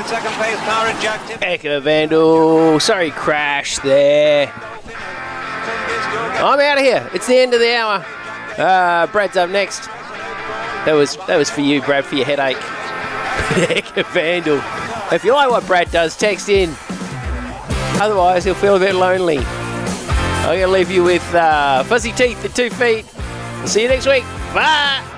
second place, Power Injective. Echo Vandal. Sorry, crash there. I'm out of here. It's the end of the hour. Brad's up next. That was for you, Brad, for your headache. Echo Vandal. If you like what Brad does, text in. Otherwise, he'll feel a bit lonely. I'm going to leave you with Fuzzy Teeth at 2 feet. We'll see you next week. Bye.